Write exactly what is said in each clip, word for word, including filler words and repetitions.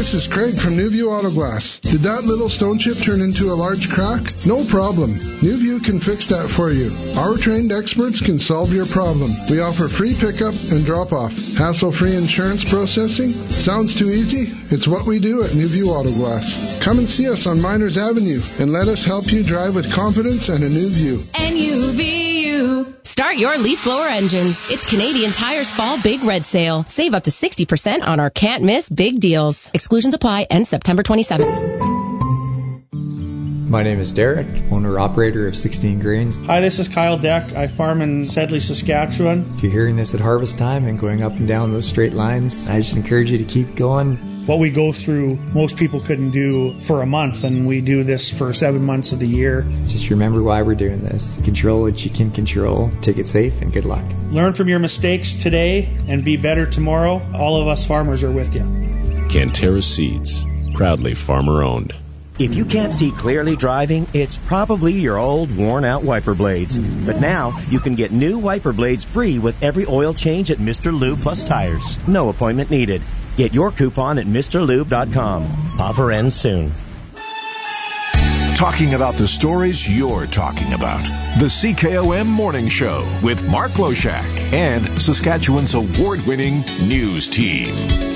this is Craig from Newview Auto Glass. Did that little stone chip turn into a large crack? No problem. Newview can fix that for you. Our trained experts can solve your problem. We offer free pickup and drop-off. Hassle-free insurance processing? Sounds too easy? It's what we do at Newview Auto Glass. Come and see us on Miners Avenue and let us help you drive with confidence and a new view. N U V U. Start your leaf blower engines. It's Canadian Tire's Fall Big Red Sale. Save up to sixty percent on our can't miss big deals. Exclusions apply. Ends September twenty-seventh. My name is Derek, owner-operator of sixteen Grains. Hi, this is Kyle Deck. I farm in Sedley, Saskatchewan. If you're hearing this at harvest time and going up and down those straight lines, I just encourage you to keep going. What we go through, most people couldn't do for a month, and we do this for seven months of the year. Just remember why we're doing this. Control what you can control. Take it safe, and good luck. Learn from your mistakes today and be better tomorrow. All of us farmers are with you. Canterra Seeds, proudly farmer-owned. If you can't see clearly driving, it's probably your old, worn-out wiper blades. But now, you can get new wiper blades free with every oil change at Mister Lube Plus Tires. No appointment needed. Get your coupon at Mr Lube dot com. Offer ends soon. Talking about the stories you're talking about. The C K O M Morning Show with Mark Loshak and Saskatchewan's award-winning news team.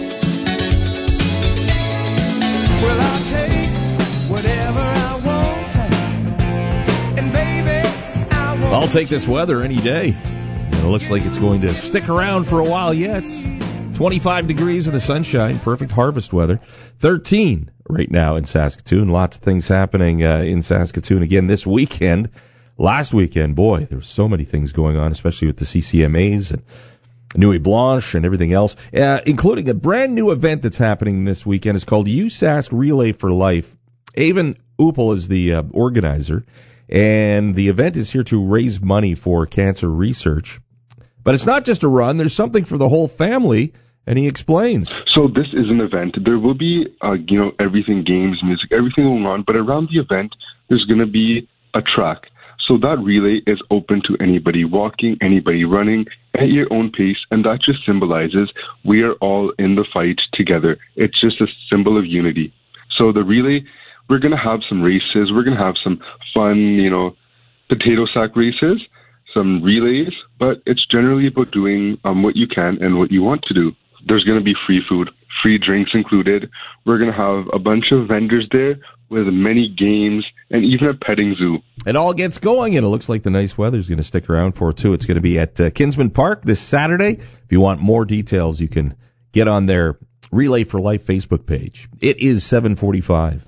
Well, I'll take whatever I want, and baby, I want. I'll take this weather any day. It looks like it's going to stick around for a while yet. twenty-five degrees in the sunshine, perfect harvest weather. thirteen right now in Saskatoon. Lots of things happening uh, in Saskatoon again this weekend. Last weekend, boy, there were so many things going on, especially with the C C M As and Nuit Blanche and everything else, uh, including a brand new event that's happening this weekend. It's called U S A S C Relay for Life. Avon Uppel is the uh, organizer, and the event is here to raise money for cancer research. But it's not just a run. There's something for the whole family, and he explains. So this is an event. There will be, uh, you know, everything, games, music, everything going on. But around the event, there's going to be a track. So that relay is open to anybody walking, anybody running at your own pace. And that just symbolizes we are all in the fight together. It's just a symbol of unity. So the relay, we're going to have some races. We're going to have some fun, you know, potato sack races, some relays, but it's generally about doing um, what you can and what you want to do. There's going to be free food, free drinks included. We're going to have a bunch of vendors there with many games and even a petting zoo. It all gets going, and it looks like the nice weather is going to stick around for it, too. It's going to be at uh, Kinsman Park this Saturday. If you want more details, you can get on their Relay for Life Facebook page. It is seven forty-five.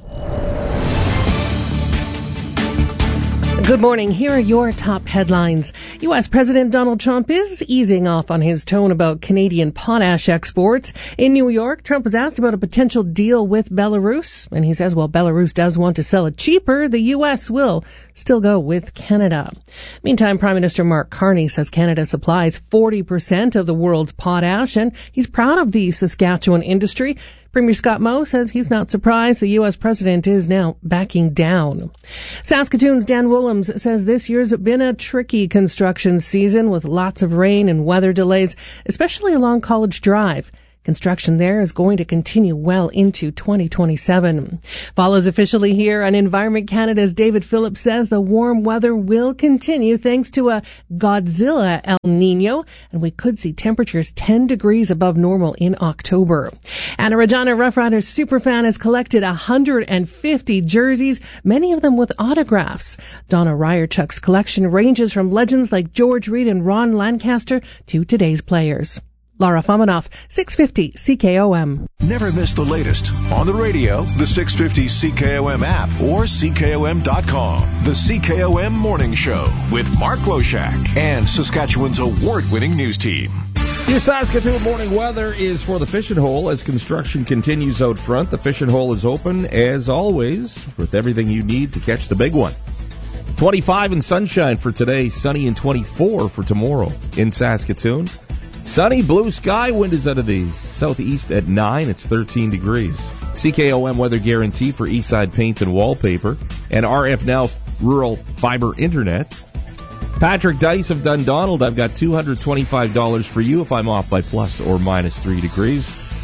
Good morning. Here are your top headlines. U S. President Donald Trump is easing off on his tone about Canadian potash exports. In New York, Trump was asked about a potential deal with Belarus, and he says while Belarus does want to sell it cheaper, the U S will still go with Canada. Meantime, Prime Minister Mark Carney says Canada supplies forty percent of the world's potash, and he's proud of the Saskatchewan industry. Premier Scott Moe says he's not surprised the U S president is now backing down. Saskatoon's Dan Willems says this year's been a tricky construction season with lots of rain and weather delays, especially along College Drive. Construction there is going to continue well into twenty twenty-seven. Fall is officially here, and Environment Canada's David Phillips says the warm weather will continue thanks to a Godzilla El Nino, and we could see temperatures ten degrees above normal in October. And a Regina Rough Riders superfan has collected one hundred fifty jerseys, many of them with autographs. Donna Ryerchuk's collection ranges from legends like George Reed and Ron Lancaster to today's players. Laura Fomanoff, six fifty C K O M. Never miss the latest on the radio, the six fifty C K O M app, or C K O M dot com. The C K O M Morning Show with Mark Loshak and Saskatchewan's award-winning news team. Your Saskatoon morning weather is for the Fishing Hole as construction continues out front. The Fishing Hole is open, as always, with everything you need to catch the big one. twenty-five and sunshine for today, sunny and twenty-four for tomorrow in Saskatoon. Sunny, blue sky, wind is out of the southeast at nine. It's thirteen degrees. C K O M weather guarantee for Eastside Paint and Wallpaper and R F Now Rural Fiber Internet. Patrick Dice of Dundonald, I've got two hundred twenty-five dollars for you if I'm off by plus or minus three degrees.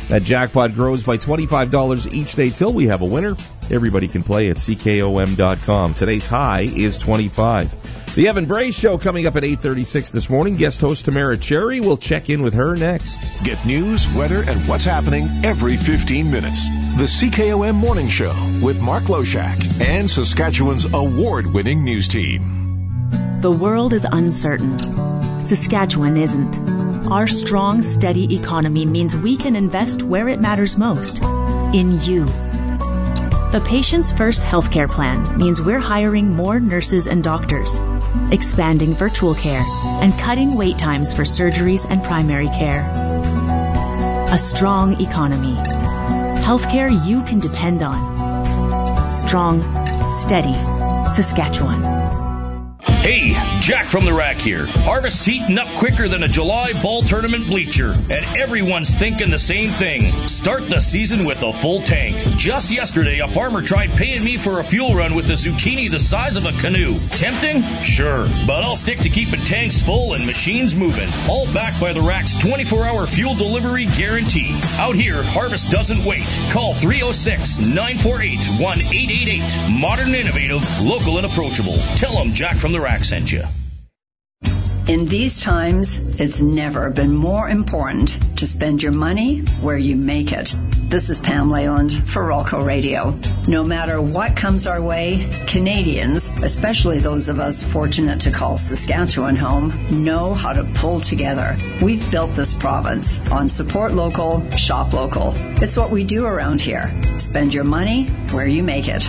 That jackpot grows by twenty-five dollars each day till we have a winner. Everybody can play at C K O M dot com. Today's high is twenty-five. The Evan Bray Show coming up at eight thirty-six this morning. Guest host Tamara Cherry. We'll check in with her next. Get news, weather, and what's happening every fifteen minutes. The C K O M Morning Show with Mark Loshak and Saskatchewan's award-winning news team. The world is uncertain. Saskatchewan isn't. Our strong, steady economy means we can invest where it matters most, in you. The Patients First healthcare plan means we're hiring more nurses and doctors, expanding virtual care, and cutting wait times for surgeries and primary care. A strong economy. Healthcare you can depend on. Strong, steady Saskatchewan. Hey, Jack from the Rack here. Harvest's heating up quicker than a July ball tournament bleacher, and everyone's thinking the same thing. Start the season with a full tank. Just yesterday, a farmer tried paying me for a fuel run with a zucchini the size of a canoe. Tempting? Sure, but I'll stick to keeping tanks full and machines moving. All backed by the Rack's twenty-four hour fuel delivery guarantee. Out here, Harvest doesn't wait. Call three oh six, nine four eight, one eight eight eight. Modern, innovative, local, and approachable. Tell them Jack from the Rack sent you. In these times, it's never been more important to spend your money where you make it. This is Pam Leyland for Rolco Radio. No matter what comes our way, Canadians, especially those of us fortunate to call Saskatchewan home, know how to pull together. We've built this province on support local, shop local. It's what we do around here. Spend your money where you make it.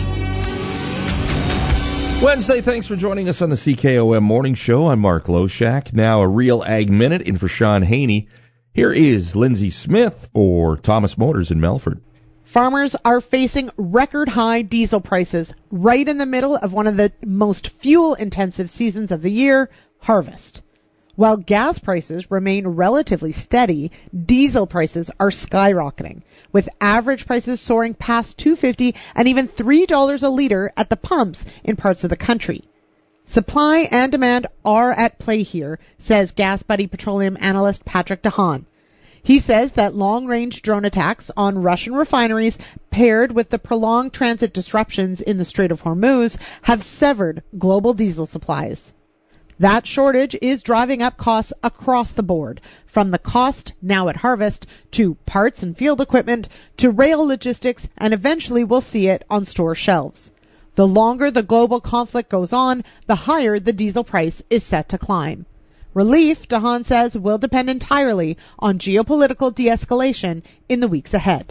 Wednesday, thanks for joining us on the C K O M Morning Show. I'm Mark Loshak. Now a Real Ag Minute in for Sean Haney. Here is Lindsay Smith for Thomas Motors in Melfort. Farmers are facing record-high diesel prices right in the middle of one of the most fuel-intensive seasons of the year, harvest. While gas prices remain relatively steady, diesel prices are skyrocketing, with average prices soaring past two dollars and fifty cents and even three dollars a liter at the pumps in parts of the country. Supply and demand are at play here, says Gas Buddy petroleum analyst Patrick DeHaan. He says that long-range drone attacks on Russian refineries paired with the prolonged transit disruptions in the Strait of Hormuz have severed global diesel supplies. That shortage is driving up costs across the board, from the cost now at harvest to parts and field equipment to rail logistics, and eventually we'll see it on store shelves. The longer the global conflict goes on, the higher the diesel price is set to climb. Relief, DeHaan says, will depend entirely on geopolitical de-escalation in the weeks ahead.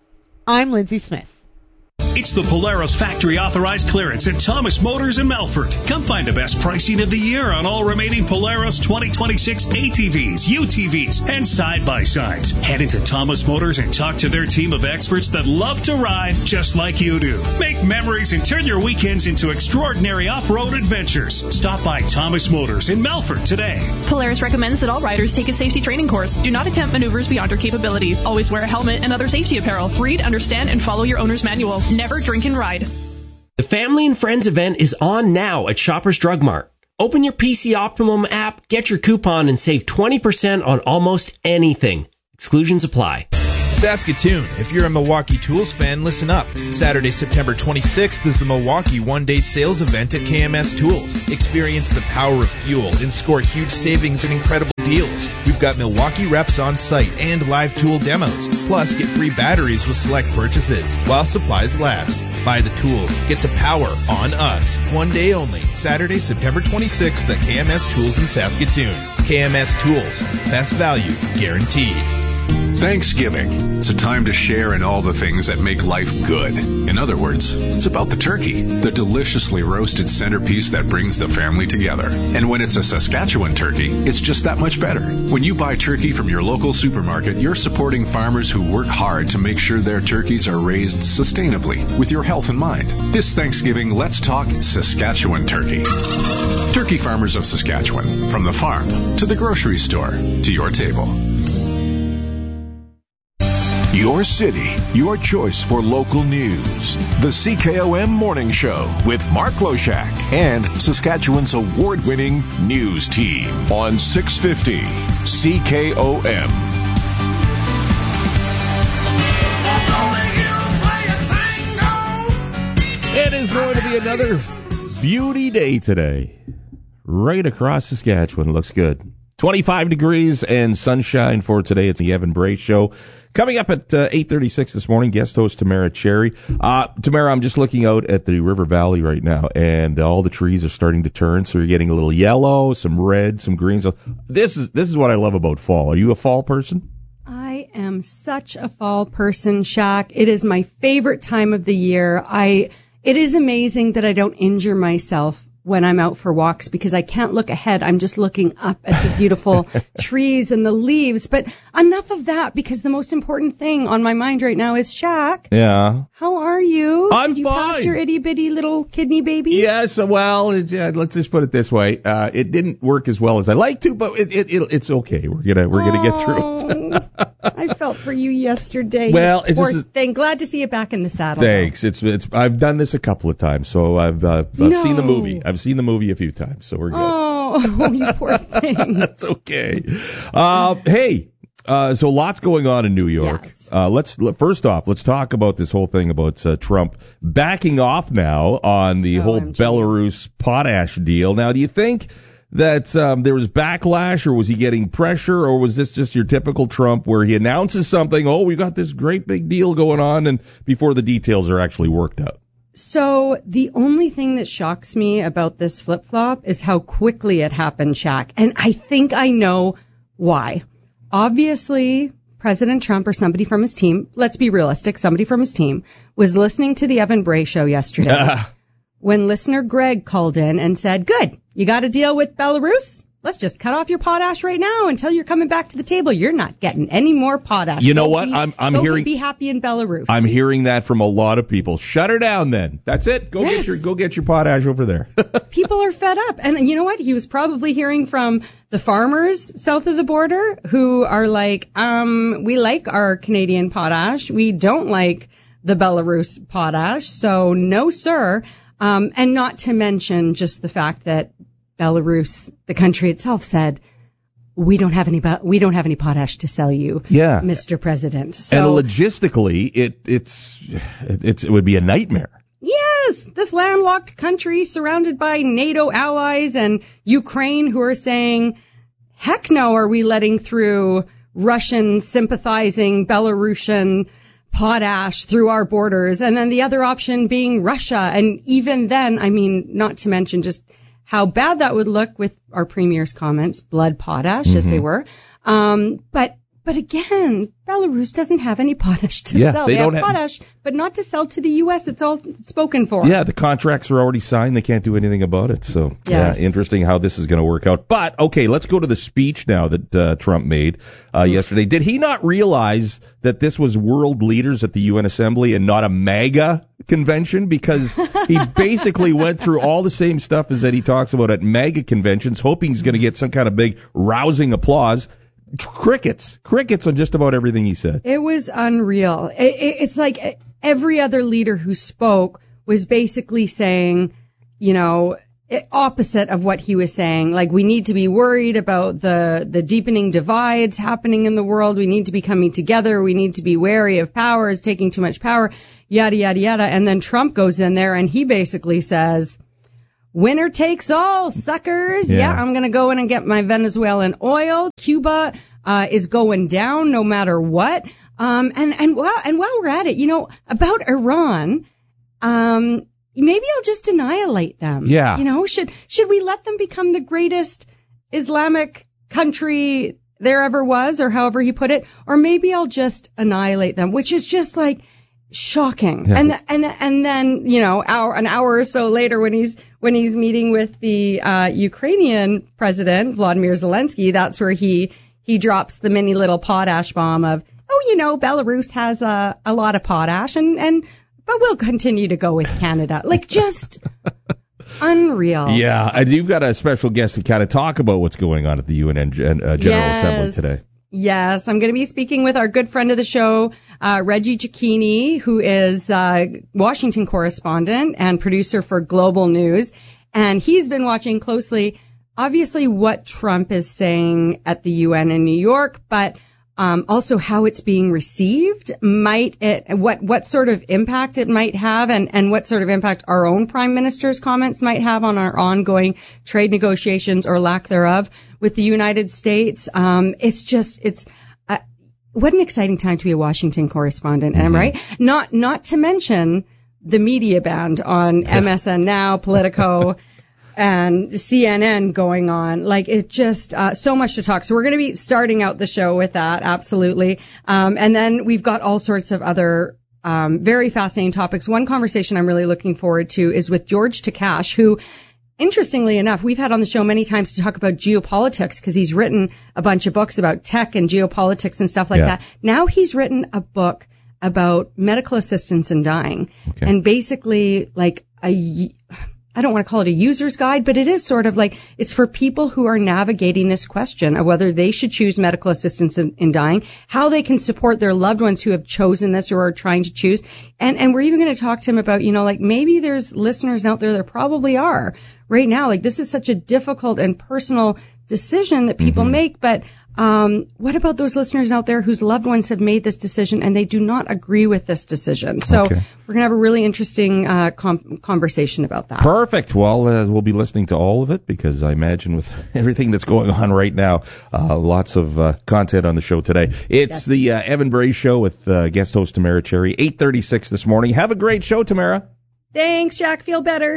I'm Lindsay Smith. It's the Polaris factory authorized clearance at Thomas Motors in Melfort. Come find the best pricing of the year on all remaining Polaris twenty twenty-six A T Vs, U T Vs, and side-by-sides. Head into Thomas Motors and talk to their team of experts that love to ride just like you do. Make memories and turn your weekends into extraordinary off-road adventures. Stop by Thomas Motors in Melfort today. Polaris recommends that all riders take a safety training course. Do not attempt maneuvers beyond your capability. Always wear a helmet and other safety apparel. Read, understand, and follow your owner's manual. Never drink and ride. The Family and Friends event is on now at Shoppers Drug Mart. Open your P C Optimum app, get your coupon, and save twenty percent on almost anything. Exclusions apply. Saskatoon, if you're a Milwaukee Tools fan, listen up. Saturday, September twenty-sixth is the Milwaukee one-day sales event at K M S Tools. Experience the power of fuel and score huge savings and incredible deals. We've got Milwaukee reps on site and live tool demos. Plus, get free batteries with select purchases while supplies last. Buy the tools. Get the power on us. One day only. Saturday, September twenty-sixth at K M S Tools in Saskatoon. K M S Tools. Best value guaranteed. Thanksgiving. It's a time to share in all the things that make life good. In other words, it's about the turkey, the deliciously roasted centerpiece that brings the family together. And when it's a Saskatchewan turkey, it's just that much better. When you buy turkey from your local supermarket, you're supporting farmers who work hard to make sure their turkeys are raised sustainably with your health in mind. This Thanksgiving, let's talk Saskatchewan turkey. Turkey farmers of Saskatchewan, from the farm to the grocery store to your table. Your city, your choice for local news. The C K O M Morning Show with Mark Loshak and Saskatchewan's award-winning news team on six fifty C K O M. be another beauty day today. Right across Saskatchewan. Looks good. twenty-five degrees and sunshine for today. It's the Evan Bray Show. Coming up at uh, eight thirty-six this morning, guest host Tamara Cherry. Uh, Tamara, I'm just looking out at the River Valley right now, and all the trees are starting to turn, so you're getting a little yellow, some red, some green. So this is this is what I love about fall. Are you a fall person? I am such a fall person, Shaq. It is my favorite time of the year. I it is amazing that I don't injure myself when I'm out for walks because I can't look ahead. I'm just looking up at the beautiful trees and the leaves. But enough of that, because the most important thing on my mind right now is Shaq. Yeah. How are you? I'm Did you fine. pass your itty bitty little kidney baby? Yes. Well, it, uh, let's just put it this way. Uh, it didn't work as well as I like to, but it, it, it, it's okay. We're gonna we're gonna get through it. I felt for you yesterday. Well, it's poor just, thing. Glad to see you back in the saddle. Thanks. It's it's. I've done this a couple of times, so I've uh, I've No. seen the movie. I've seen the movie a few times, so we're good. Oh, you poor thing. That's okay. Uh, hey, uh, so lots going on in New York. Yes. Uh, let's let, first off, let's talk about this whole thing about uh, Trump backing off now on the whole Belarus potash deal. Now, do you think that um, there was backlash, or was he getting pressure, or was this just your typical Trump where he announces something, oh, we got this great big deal going on, and before the details are actually worked out? So the only thing that shocks me about this flip-flop is how quickly it happened, Shaq. And I think I know why. Obviously, President Trump or somebody from his team, let's be realistic, somebody from his team, was listening to the Evan Bray Show yesterday when listener Greg called in and said, good, you got to deal with Belarus? Let's just cut off your potash right now until you're coming back to the table. You're not getting any more potash. You know Go what? Be, I'm I'm go hearing be happy in Belarus. I'm hearing that from a lot of people. Shut her down then. That's it. Go Yes. get your go get your potash over there. People are fed up. And you know what? He was probably hearing from the farmers south of the border who are like, um, we like our Canadian potash. We don't like the Belarus potash. So no, sir. Um, and not to mention just the fact that Belarus, the country itself, said, we don't have any we don't have any potash to sell you, Yeah. Mister President. So And logistically, it it's it's it would be a nightmare. yes, this landlocked country surrounded by NATO allies and Ukraine who are saying, heck no, are we letting through Russian sympathizing Belarusian potash through our borders? And then the other option being Russia. And even then, I mean, not to mention just how bad that would look with our premier's comments, blood potash, mm-hmm. as they were. Um, but, but again, Belarus doesn't have any potash to Yeah, sell. they They, don't have have- potash, but not to sell to the U S. It's all spoken for. Yeah, the contracts are already signed. They can't do anything about it. So, Yes. yeah, interesting how this is going to work out. But, okay, let's go to the speech now that uh, Trump made uh, yesterday. Did he not realize that this was world leaders at the U N Assembly and not a MAGA convention? Because he basically went through all the same stuff as that he talks about at MAGA conventions, hoping he's going to get some kind of big rousing applause. Crickets. Crickets on just about everything he said. It was unreal. It, it, it's like every other leader who spoke was basically saying, you know, opposite of what he was saying. Like, we need to be worried about the, the deepening divides happening in the world. We need to be coming together. We need to be wary of powers taking too much power, yada, yada, yada. And then Trump goes in there and he basically says, winner takes all, suckers. Yeah, Yeah. I'm going to go in and get my Venezuelan oil. Cuba uh, is going down no matter what. Um, and, and, while, and while we're at it, you know, about Iran, um, maybe I'll just annihilate them. Yeah. You know, should should we let them become the greatest Islamic country there ever was, or however he put it? Or maybe I'll just annihilate them, which is just like shocking. Yeah. And and and then, you know, hour an hour or so later when he's when he's meeting with the uh Ukrainian president, Vladimir Zelensky, that's where he he drops the mini little potash bomb of, oh, you know, Belarus has a a lot of potash and and but we'll continue to go with Canada. Like, just unreal. Yeah, and you've got a special guest to kind of talk about what's going on at the U N uh, General Yes. Assembly today. Yes, I'm going to be speaking with our good friend of the show, uh, Reggie Cicchini, who is uh, Washington correspondent and producer for Global News. And he's been watching closely, obviously, what Trump is saying at the U N in New York, but um, also how it's being received, might it, what, what sort of impact it might have, and, and what sort of impact our own Prime Minister's comments might have on our ongoing trade negotiations or lack thereof with the United States. Um, it's just, it's, uh, what an exciting time to be a Washington correspondent, mm-hmm. am I right? Not, not to mention the media band on M S N Now, Politico, and C N N going on. Like, it just, uh, so much to talk. So we're going to be starting out the show with that, absolutely. Um, and then we've got all sorts of other, um, very fascinating topics. One conversation I'm really looking forward to is with George Takash, who, interestingly enough, we've had on the show many times to talk about geopolitics, because he's written a bunch of books about tech and geopolitics and stuff like yeah. that. Now he's written a book about medical assistance in dying. Okay. And basically, like, a, I don't want to call it a user's guide, but it is sort of like, it's for people who are navigating this question of whether they should choose medical assistance in, in dying, how they can support their loved ones who have chosen this or are trying to choose. And, and we're even going to talk to him about, you know, like, maybe there's listeners out there, there probably are right now. Like, this is such a difficult and personal decision that people mm-hmm. make, but um what about those listeners out there whose loved ones have made this decision and they do not agree with this decision? So okay. we're going to have a really interesting uh com- conversation about that. Perfect. Well, uh, we'll be listening to all of it, because I imagine with everything that's going on right now, uh lots of uh, content on the show today. It's yes. the uh, Evan Bray Show with uh, guest host Tamara Cherry, eight thirty-six this morning. Have a great show, Tamara. Thanks, Jack. Feel better.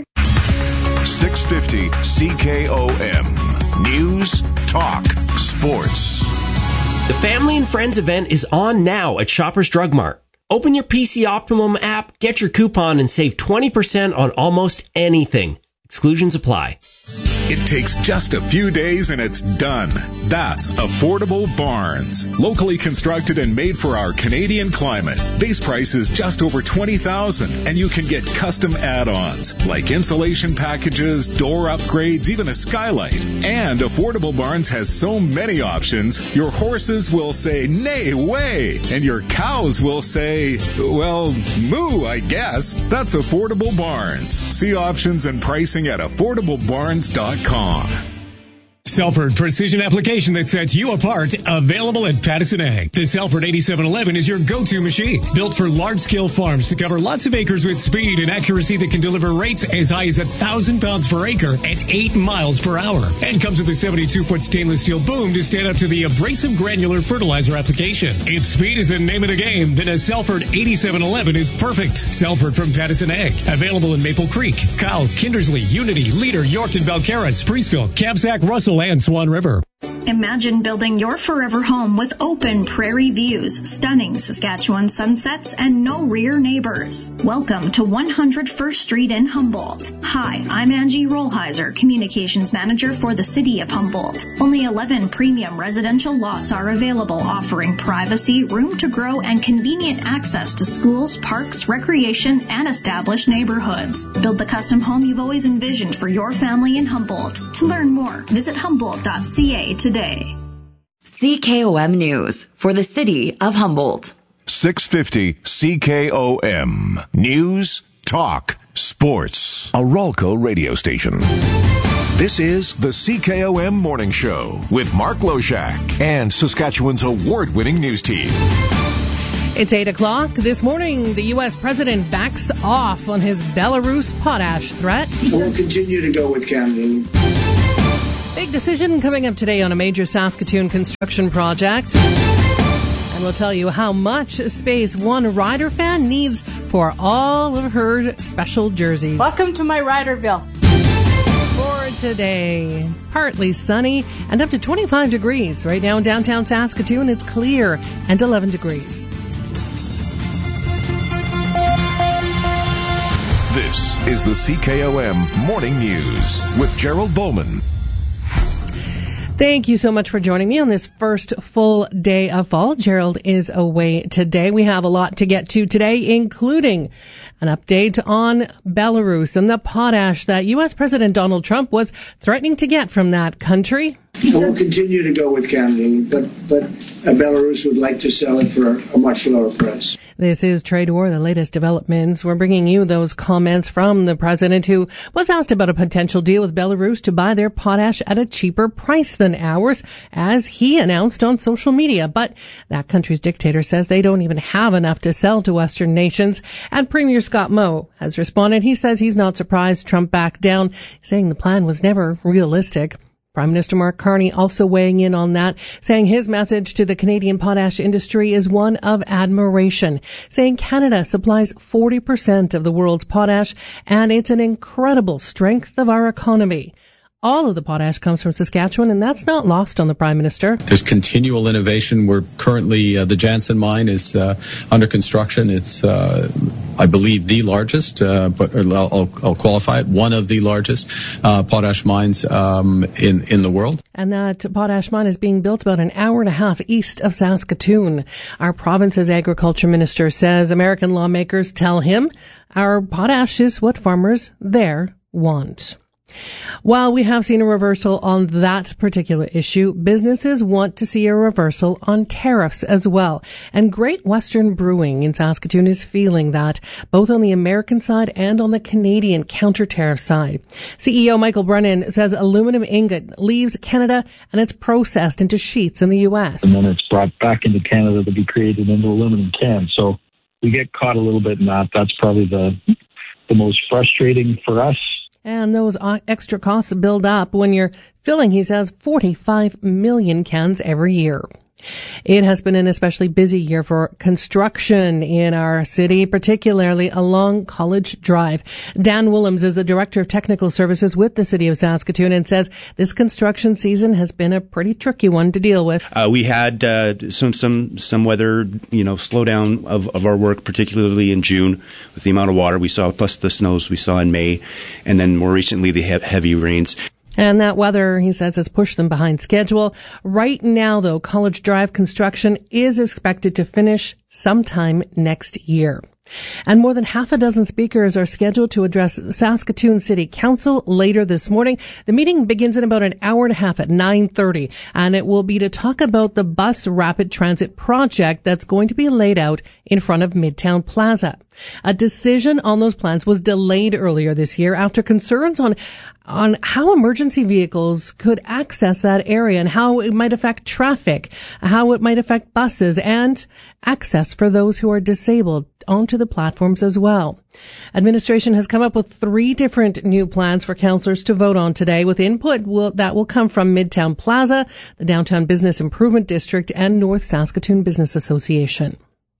six fifty C K O M. News, talk, sports. The Family and Friends event is on now at Shoppers Drug Mart. Open your P C Optimum app, get your coupon, and save twenty percent on almost anything. Exclusions apply. It takes just a few days and it's done. That's Affordable Barns. Locally constructed and made for our Canadian climate. Base price is just over twenty thousand dollars, and you can get custom add-ons like insulation packages, door upgrades, even a skylight. And Affordable Barns has so many options, your horses will say, nay, way, and your cows will say, well, moo, I guess. That's Affordable Barns. See options and pricing at affordable barns dot com. Selford Precision Application that sets you apart, available at Pattison Ag. The Selford eighty-seven eleven is your go-to machine, built for large-scale farms to cover lots of acres with speed and accuracy that can deliver rates as high as one thousand pounds per acre at eight miles per hour. And comes with a seventy-two foot stainless steel boom to stand up to the abrasive granular fertilizer application. If speed is the name of the game, then a Selford eighty-seven eleven is perfect. Selford from Pattison Ag, available in Maple Creek, Kyle, Kindersley, Unity, Leader, Yorkton, Belcarra, Spreeceville, Capsack, Russell, and Swan River. Imagine building your forever home with open prairie views, stunning Saskatchewan sunsets, and no rear neighbors. Welcome to one hundred First Street in Humboldt. Hi, I'm Angie Rollheiser, Communications Manager for the City of Humboldt. Only eleven premium residential lots are available, offering privacy, room to grow, and convenient access to schools, parks, recreation, and established neighborhoods. Build the custom home you've always envisioned for your family in Humboldt. To learn more, visit humboldt dot c a today. C K O M News for the City of Humboldt. six fifty C K O M. News, talk, sports. A Rolco radio station. This is the C K O M Morning Show with Mark Loshak and Saskatchewan's award-winning news team. It's eight o'clock. This morning, the U S president backs off on his Belarus potash threat. We'll continue to go with Canada. Big decision coming up today on a major Saskatoon construction project. And we'll tell you how much space one Rider fan needs for all of her special jerseys. Welcome to my Riderville. For today, partly sunny and up to twenty-five degrees. Right now in downtown Saskatoon, it's clear and eleven degrees. This is the C K O M Morning News with Gerald Bowman. Thank you so much for joining me on this first full day of fall. Gerald is away today. We have a lot to get to today, including an update on Belarus and the potash that U S President Donald Trump was threatening to get from that country. And we'll continue to go with Cameroon, but, but uh, Belarus would like to sell it for a much lower price. This is Trade War, the latest developments. We're bringing you those comments from the president, who was asked about a potential deal with Belarus to buy their potash at a cheaper price than ours, as he announced on social media. But that country's dictator says they don't even have enough to sell to Western nations. And Premier Scott Moe has responded. He says he's not surprised Trump backed down, saying the plan was never realistic. Prime Minister Mark Carney also weighing in on that, saying his message to the Canadian potash industry is one of admiration, saying Canada supplies forty percent of the world's potash, and it's an incredible strength of our economy. All of the potash comes from Saskatchewan, and that's not lost on the Prime Minister. There's continual innovation. We're currently, uh, the Jansen mine is uh, under construction. It's, uh, I believe, the largest, uh, but I'll, I'll qualify it, one of the largest uh, potash mines um, in, in the world. And that potash mine is being built about an hour and a half east of Saskatoon. Our province's agriculture minister says American lawmakers tell him our potash is what farmers there want. While we have seen a reversal on that particular issue, businesses want to see a reversal on tariffs as well. And Great Western Brewing in Saskatoon is feeling that, both on the American side and on the Canadian counter-tariff side. C E O Michael Brennan says aluminum ingot leaves Canada and it's processed into sheets in the U S. And then it's brought back into Canada to be created into aluminum cans. So we get caught a little bit in that. That's probably the the most frustrating for us. And those extra costs build up when you're filling, he says, forty-five million cans every year. It has been an especially busy year for construction in our city, particularly along College Drive. Dan Willems is the Director of Technical Services with the City of Saskatoon and says this construction season has been a pretty tricky one to deal with. Uh, we had uh, some some some weather, you know, slowdown of, of our work, particularly in June with the amount of water we saw, plus the snows we saw in May, and then more recently the he- heavy rains. And that weather, he says, has pushed them behind schedule. Right now, though, College Drive construction is expected to finish sometime next year. And more than half a dozen speakers are scheduled to address Saskatoon City Council later this morning. The meeting begins in about an hour and a half at nine thirty, and it will be to talk about the bus rapid transit project that's going to be laid out in front of Midtown Plaza. A decision on those plans was delayed earlier this year after concerns on on how emergency vehicles could access that area and how it might affect traffic, how it might affect buses, and access for those who are disabled onto the platforms as well. Administration has come up with three different new plans for councillors to vote on today, with input will, that will come from Midtown Plaza, the Downtown Business Improvement District, and North Saskatoon Business Association.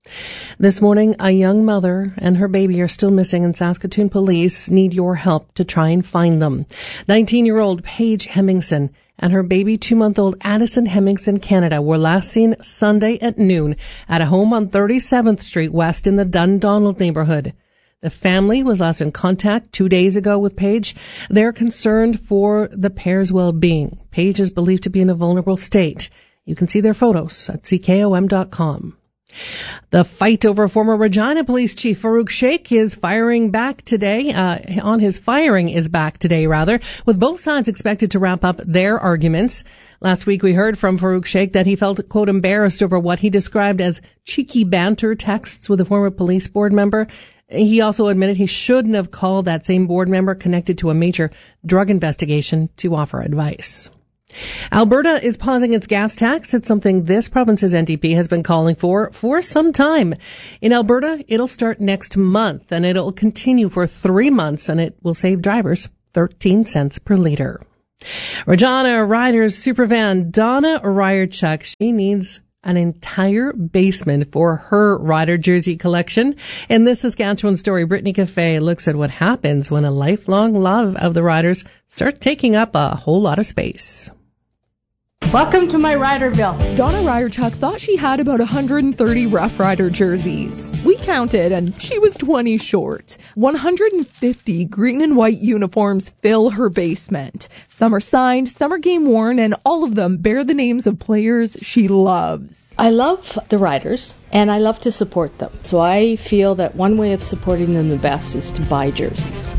This morning, a young mother and her baby are still missing, and Saskatoon police need your help to try and find them. nineteen-year-old Paige Hemmingson and her baby two-month-old Addison Hemmingson Canada were last seen Sunday at noon at a home on thirty-seventh Street West in the Dundonald neighborhood. The family was last in contact two days ago with Paige. They're concerned for the pair's well-being. Paige is believed to be in a vulnerable state. You can see their photos at C K O M dot com. The fight over former Regina Police Chief Farouk Sheikh is firing back today, uh, on his firing is back today, rather, with both sides expected to wrap up their arguments. Last week we heard from Farouk Sheikh that he felt, quote, embarrassed over what he described as cheeky banter texts with a former police board member. He also admitted he shouldn't have called that same board member connected to a major drug investigation to offer advice. Alberta is pausing its gas tax. It's something this province's N D P has been calling for for some time. In Alberta, it'll start next month, and it'll continue for three months, and it will save drivers thirteen cents per litre. Regina Riders superfan Donna Ryerchuk, she needs an entire basement for her rider jersey collection. In this Saskatchewan story, Brittany Cafe looks at what happens when a lifelong love of the Riders starts taking up a whole lot of space. Welcome to my Riderville. Donna Ryerchuk thought she had about one hundred thirty Rough Rider jerseys. We counted, and she was twenty short. one hundred fifty green and white uniforms fill her basement. Some are signed, some are game worn, and all of them bear the names of players she loves. I love the Riders, and I love to support them. So I feel that one way of supporting them the best is to buy jerseys.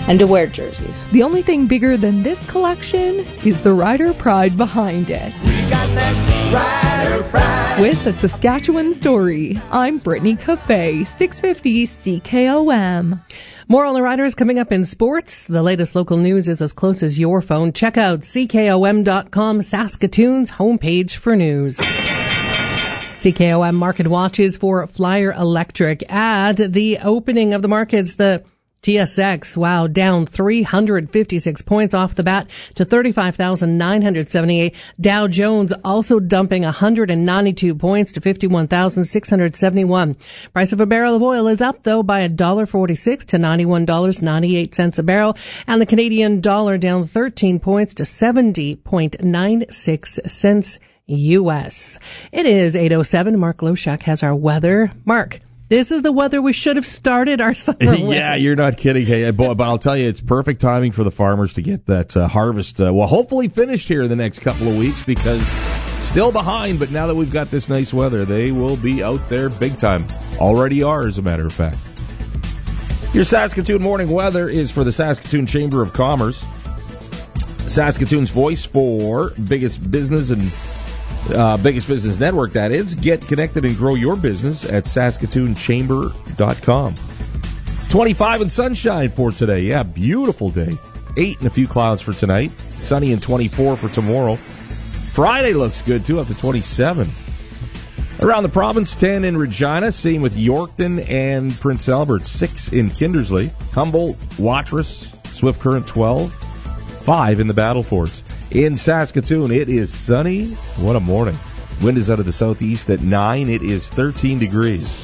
and to wear jerseys. The only thing bigger than this collection is the rider pride behind it. We got that rider pride. With a Saskatchewan story, I'm Brittany Cafe, six fifty C K O M. More on the Riders coming up in sports. The latest local news is as close as your phone. Check out C K O M dot com, Saskatoon's homepage for news. C K O M market watches for Flyer Electric. At the opening of the markets, the T S X, wow, down three hundred fifty-six points off the bat to thirty-five thousand nine hundred seventy-eight. Dow Jones also dumping one hundred ninety-two points to fifty-one thousand six hundred seventy-one. Price of a barrel of oil is up, though, by one dollar forty-six to ninety-one dollars and ninety-eight cents a barrel. And the Canadian dollar down thirteen points to seventy point nine six cents U S. It is eight oh seven. Mark Loshak has our weather. Mark. This is the weather we should have started our summer with. Yeah, you're not kidding. Hey, but I'll tell you, it's perfect timing for the farmers to get that uh, harvest, uh, well, hopefully finished here in the next couple of weeks, because still behind, but now that we've got this nice weather, they will be out there big time. Already are, as a matter of fact. Your Saskatoon morning weather is for the Saskatoon Chamber of Commerce. Saskatoon's voice for biggest business and Uh, biggest business network, that is. Get connected and grow your business at Saskatoon Chamber dot com. twenty-five and sunshine for today. Yeah, beautiful day. eight and a few clouds for tonight. Sunny and twenty-four for tomorrow. Friday looks good, too, up to twenty-seven. Around the province, ten in Regina. Same with Yorkton and Prince Albert. six in Kindersley. Humboldt, Watrous, Swift Current, twelve. five in the Battle Forts. In Saskatoon, it is sunny. What a morning. Wind is out of the southeast at nine. It is thirteen degrees.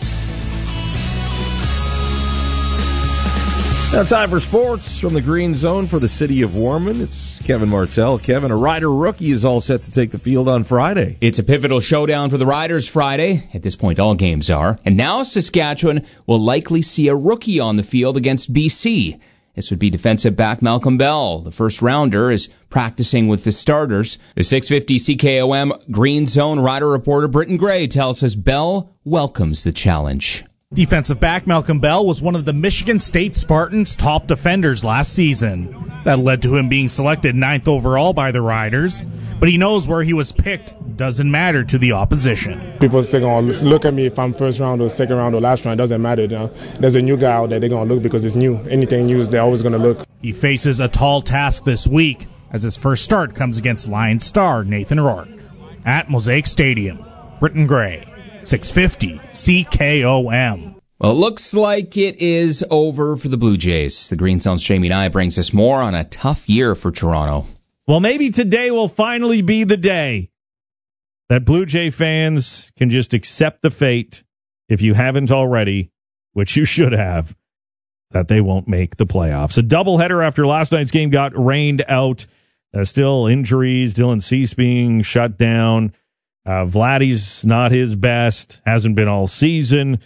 Now time for sports from the Green Zone for the city of Warman. It's Kevin Martell. Kevin, a rider rookie is all set to take the field on Friday. It's a pivotal showdown for the Riders Friday. At this point, all games are. And now Saskatchewan will likely see a rookie on the field against B C. This would be defensive back Malcolm Bell. The first rounder is practicing with the starters. The six fifty C K O M Green Zone rider reporter Britton Gray tells us Bell welcomes the challenge. Defensive back Malcolm Bell was one of the Michigan State Spartans' top defenders last season. That led to him being selected ninth overall by the Riders, but he knows where he was picked doesn't matter to the opposition. People still going to look at me if I'm first round or second round or last round. It doesn't matter. You know? There's a new guy out there. They're going to look because it's new. Anything new, they're always going to look. He faces a tall task this week as his first start comes against Lions star Nathan Rourke at Mosaic Stadium. Britton Gray, six fifty C K O M. Well, it looks like it is over for the Blue Jays. The Green Zone's Jamie Nye brings us more on a tough year for Toronto. Well, maybe today will finally be the day that Blue Jay fans can just accept the fate, if you haven't already, which you should have, that they won't make the playoffs. A doubleheader after last night's game got rained out. Uh, still injuries, Dylan Cease being shut down. Uh, Vladdy's not his best, hasn't been all season.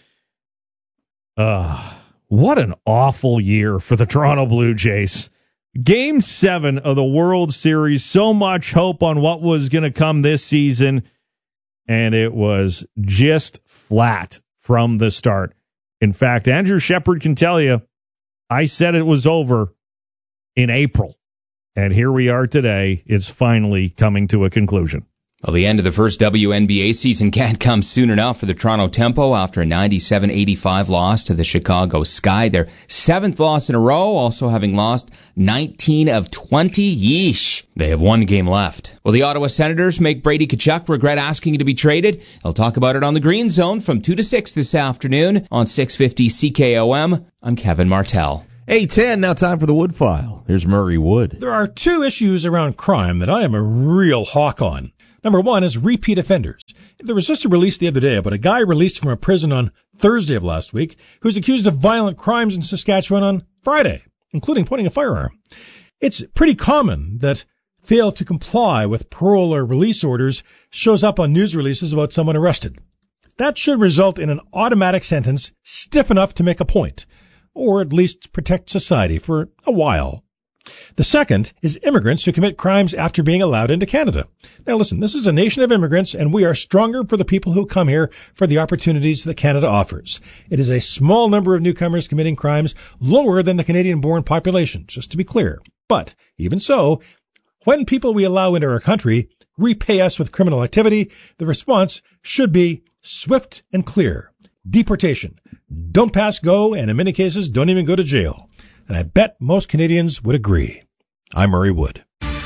Uh, what an awful year for the Toronto Blue Jays. Game seven of the World Series, so much hope on what was going to come this season, and it was just flat from the start. In fact, Andrew Shepard can tell you, I said it was over in April, and here we are today. It's finally coming to a conclusion. Well, the end of the first W N B A season can't come soon enough for the Toronto Tempo after a ninety-seven eighty-five loss to the Chicago Sky. Their seventh loss in a row, also having lost nineteen of twenty. Yeesh. They have one game left. Will the Ottawa Senators make Brady Tkachuk regret asking to be traded? I'll talk about it on the Green Zone from two to six this afternoon on six fifty C K O M. I'm Kevin Martell. eight ten, now time for the Wood File. Here's Murray Wood. There are two issues around crime that I am a real hawk on. Number one is repeat offenders. There was just a release the other day about a guy released from a prison on Thursday of last week who's accused of violent crimes in Saskatchewan on Friday, including pointing a firearm. It's pretty common that fail to comply with parole or release orders shows up on news releases about someone arrested. That should result in an automatic sentence stiff enough to make a point, or at least protect society for a while. The second is immigrants who commit crimes after being allowed into Canada. Now listen, this is a nation of immigrants, and we are stronger for the people who come here for the opportunities that Canada offers. It is a small number of newcomers committing crimes, lower than the Canadian-born population, just to be clear. But even so, when people we allow into our country repay us with criminal activity, the response should be swift and clear. Deportation. Don't pass go, and in many cases, don't even go to jail. And I bet most Canadians would agree. I'm Murray Wood.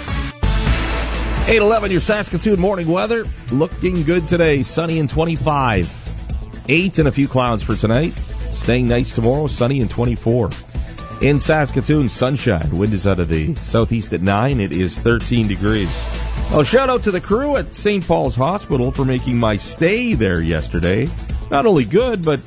eight eleven, your Saskatoon morning weather. Looking good today. Sunny and twenty-five. eight and a few clouds for tonight. Staying nice tomorrow. Sunny and twenty-four. In Saskatoon, sunshine. Wind is out of the southeast at nine. It is thirteen degrees. Oh, shout out to the crew at Saint Paul's Hospital for making my stay there yesterday not only good, but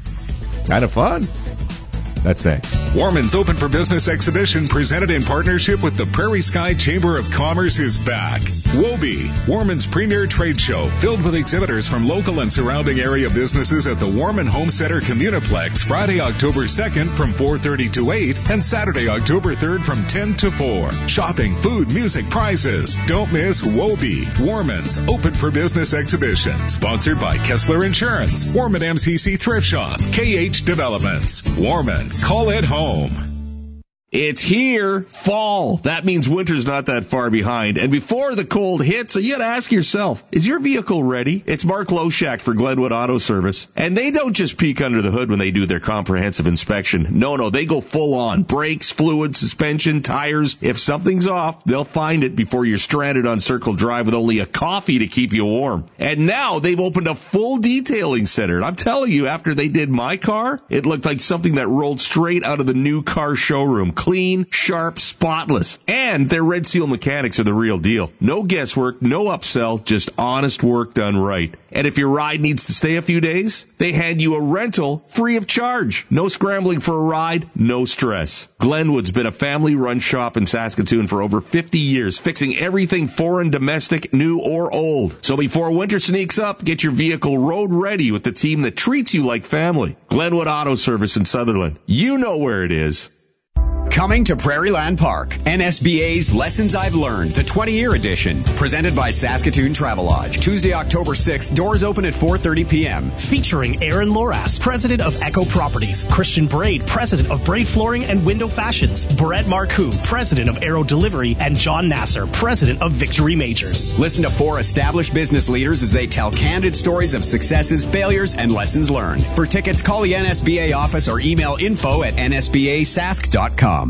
kind of fun. That's next. Warman's Open for Business exhibition, presented in partnership with the Prairie Sky Chamber of Commerce, is back. WOBE, Warman's premier trade show, filled with exhibitors from local and surrounding area businesses at the Warman Home Center Communiplex, Friday, October second from four thirty to eight, and Saturday, October third from ten to four. Shopping, food, music, prizes. Don't miss WOBE, Warman's Open for Business exhibition, sponsored by Kessler Insurance, Warman M C C Thrift Shop, K H Developments. Warman. Call it home. It's here, fall. That means winter's not that far behind. And before the cold hits, you got to ask yourself, is your vehicle ready? It's Mark Loshak for Glenwood Auto Service. And they don't just peek under the hood when they do their comprehensive inspection. No, no, they go full on. Brakes, fluid, suspension, tires. If something's off, they'll find it before you're stranded on Circle Drive with only a coffee to keep you warm. And now they've opened a full detailing center. And I'm telling you, after they did my car, it looked like something that rolled straight out of the new car showroom. Clean, sharp, spotless. And their Red Seal mechanics are the real deal. No guesswork, no upsell, just honest work done right. And if your ride needs to stay a few days, they hand you a rental free of charge. No scrambling for a ride, no stress. Glenwood's been a family-run shop in Saskatoon for over fifty years, fixing everything foreign, domestic, new, or old. So before winter sneaks up, get your vehicle road ready with the team that treats you like family. Glenwood Auto Service in Sutherland. You know where it is. Coming to Prairieland Park, N S B A's Lessons I've Learned, the twenty-year edition, presented by Saskatoon Travelodge. Tuesday, October sixth, doors open at four thirty p.m. Featuring Aaron Loras, president of Echo Properties, Christian Braid, president of Braid Flooring and Window Fashions, Brett Marcoux, president of Aero Delivery, and John Nasser, president of Victory Majors. Listen to four established business leaders as they tell candid stories of successes, failures, and lessons learned. For tickets, call the N S B A office or email info at n s b a sask dot com.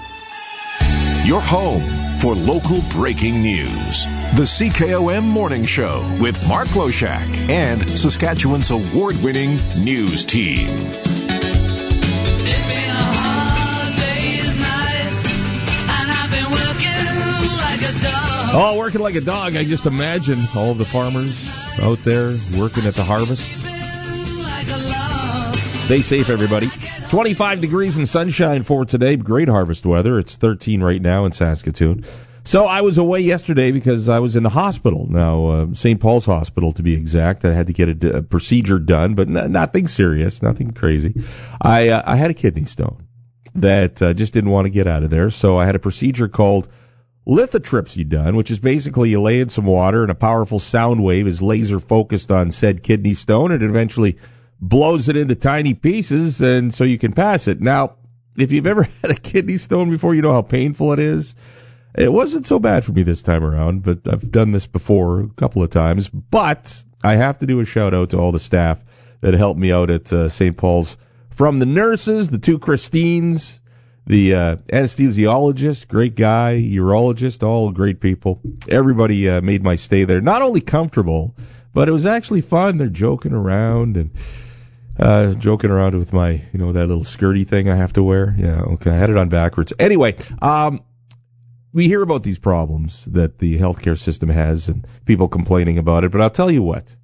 Your home for local breaking news. The C K O M Morning Show with Mark Loshak and Saskatchewan's award-winning news team. Oh, working like a dog. I just imagine all of the farmers out there working at the harvest. Stay safe, everybody. twenty-five degrees and sunshine for today. Great harvest weather. It's thirteen right now in Saskatoon. So I was away yesterday because I was in the hospital. Now, uh, Saint Paul's Hospital, to be exact. I had to get a, a procedure done, but n- nothing serious, nothing crazy. I uh, I had a kidney stone that uh, just didn't want to get out of there. So I had a procedure called lithotripsy done, which is basically you lay in some water and a powerful sound wave is laser focused on said kidney stone, and it eventually blows it into tiny pieces, and so you can pass it. Now, if you've ever had a kidney stone before, you know how painful it is. It wasn't so bad for me this time around, but I've done this before a couple of times. But I have to do a shout-out to all the staff that helped me out at uh, Saint Paul's. From the nurses, the two Christines, the uh, anesthesiologist, great guy, urologist, all great people. Everybody uh, made my stay there not only comfortable, but it was actually fun. They're joking around and uh, joking around with my, you know, that little skirty thing I have to wear. Yeah, okay, I had it on backwards. Anyway, um, we hear about these problems that the healthcare system has and people complaining about it, but I'll tell you what.